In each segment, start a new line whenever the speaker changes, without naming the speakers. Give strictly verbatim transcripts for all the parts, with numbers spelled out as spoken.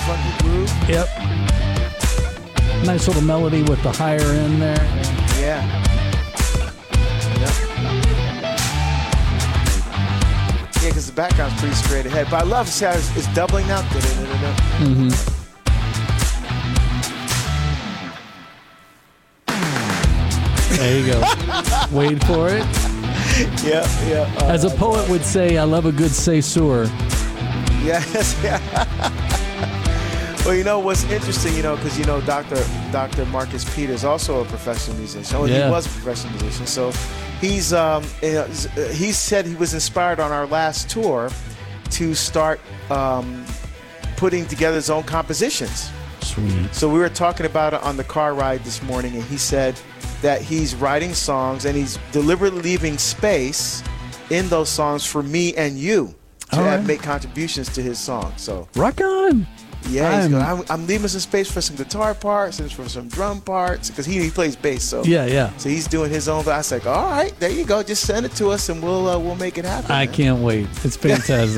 funky groove.
Yep. Nice little melody with the higher end there.
Yeah. Yep. Yeah, because the background's pretty straight ahead. But I love how it's, it's doubling now.
Mm-hmm. There you go. Wait for it.
Yeah, yeah. Uh,
As a poet would say, I love a good caesur.
Yes, yeah. Well, you know what's interesting, you know, because you know Doctor Doctor Marcus Peters also a professional musician. Oh,
yeah.
He was a professional musician, so he's um he said he was inspired on our last tour to start um, putting together his own compositions.
Sweet.
So we were talking about it on the car ride this morning, and he said that he's writing songs and he's deliberately leaving space in those songs for me and you to
All
have,
right.
make contributions to his song. So
rock on.
yeah, he's
I'm-
going, I'm, I'm leaving some space for some guitar parts and for some drum parts because he, he plays bass. So
Yeah, yeah.
so he's doing his own. I was like, all right, there you go. Just send it to us and we'll uh, we'll make it happen.
I
man.
can't wait. It's fantastic.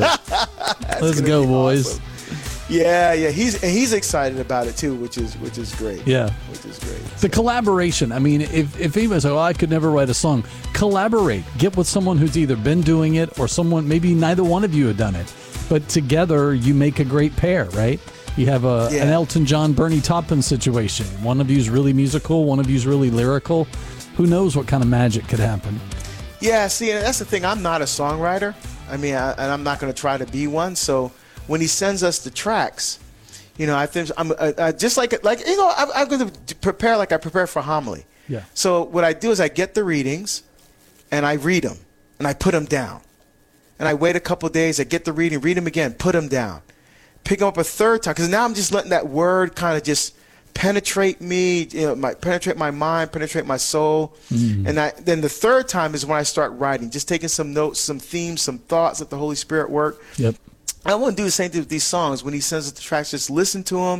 Let's
gonna
go,
be
boys.
awesome. Yeah, yeah. He's and he's excited about it too, which is which is great.
Yeah.
which is great.
The collaboration. I mean, if, if anybody's like, oh, I could never write a song, collaborate. Get with someone who's either been doing it or someone, maybe neither one of you have done it. But together, you make a great pair, right? You have a,
Yeah.
an Elton John, Bernie Taupin situation. One of you's really musical, one of you's really lyrical. Who knows what kind of magic could happen?
Yeah, see, and that's the thing. I'm not a songwriter. I mean, I, and I'm not going to try to be one. So when he sends us the tracks, you know, I think I'm uh, uh, just like like you know, I'm, I'm going to prepare like I prepare for homily.
Yeah.
So what I do is I get the readings, and I read them, and I put them down, and I wait a couple days. I get the reading, read them again, put them down, pick them up a third time because now I'm just letting that word kind of just penetrate me, you know, my, penetrate my mind, penetrate my soul.
Mm.
And I, then the third time is when I start writing, just taking some notes, some themes, some thoughts, let the Holy Spirit work.
Yep.
I want to do the same thing with these songs. When he sends us the tracks, just listen to them,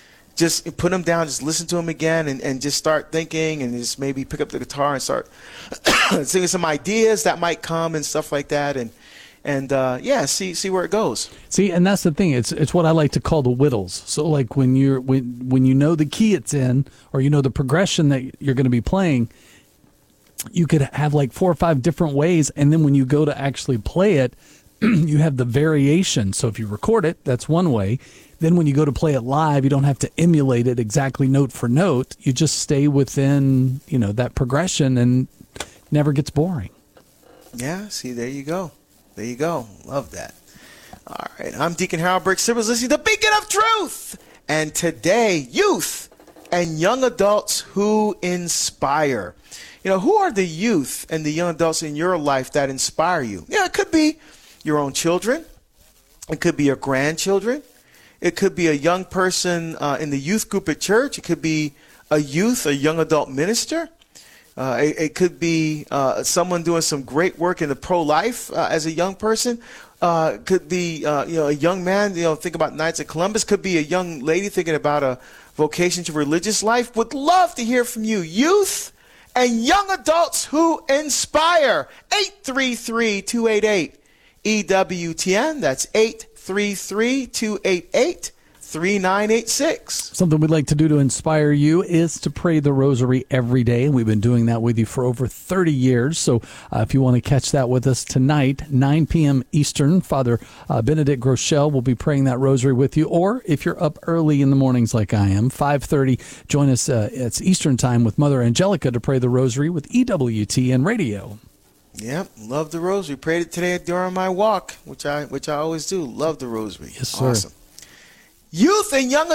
just put them down, just listen to them again, and, and just start thinking, and just maybe pick up the guitar and start singing some ideas that might come and stuff like that, and and uh, yeah, see see where it goes.
See, and that's the thing. It's it's what I like to call the whittles. So, like when you're when when you know the key it's in, or you know the progression that you're going to be playing, you could have like four or five different ways, and then when you go to actually play it, you have the variation. So if you record it, that's one way. Then when you go to play it live, you don't have to emulate it exactly note for note. You just stay within, you know, that progression, and never gets boring.
Yeah, see, there you go. There you go. Love that. All right, I'm Deacon Harold Brick Simmons, listening to Beacon of Truth. And today, youth and young adults who inspire. You know, who are the youth and the young adults in your life that inspire you? Yeah, it could be your own children. It could be your grandchildren. It could be a young person uh, in the youth group at church. It could be a youth, a young adult minister. Uh, it, it could be uh, someone doing some great work in the pro-life uh, as a young person. Uh, could be uh, you know, a young man, you know, think about Knights of Columbus. Could be a young lady thinking about a vocation to religious life. Would love to hear from you, youth and young adults who inspire. eight three three, two eight eight, E W T N. That's eight three three, two eight eight, three nine eight six.
Something we'd like to do to inspire you is to pray the rosary every day, and we've been doing that with you for over thirty years. So uh, if you want to catch that with us tonight, nine p.m. Eastern, Father uh, Benedict Groeschel will be praying that rosary with you. Or if you're up early in the mornings like I am, five thirty, join us uh, it's Eastern time with Mother Angelica to pray the rosary with E W T N Radio.
Yep, love the rosary. Prayed it today during my walk, which I which I always do. Love the rosary.
Yes, sir.
Awesome. Youth and young